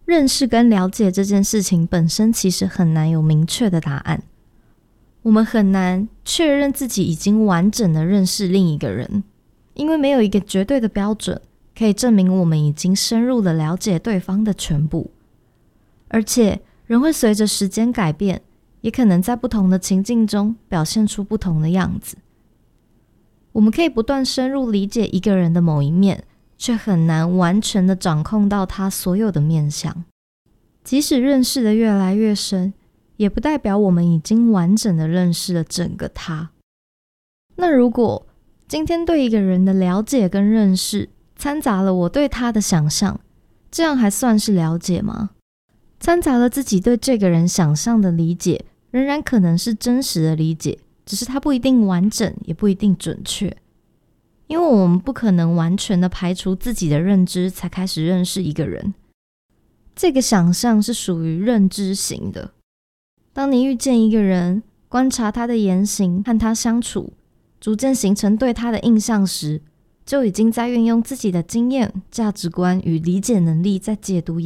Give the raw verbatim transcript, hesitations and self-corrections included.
认识跟了解这件事情本身其实很难有明确的答案，我们很难确认自己已经完整的认识另一个人，因为没有一个绝对的标准可以证明我们已经深入的了解对方的全部。而且人会随着时间改变，也可能在不同的情境中表现出不同的样子。我们可以不断深入理解一个人的某一面，却很难完全的掌控到他所有的面向。即使认识的越来越深，也不代表我们已经完整的认识了整个他。那如果今天对一个人的了解跟认识掺杂了我对他的想象，这样还算是了解吗？掺杂了自己对这个人想象的理解，仍然可能是真实的理解，只是它不一定完整，也不一定准确。因为我们不可能完全的排除自己的认知才开始认识一个人。这个想象是属于认知型的。当你遇见一个人，观察他的言行，和他相处，逐渐形成对他的印象时，就已经在运用自己的经验、价值观与理解能力在解读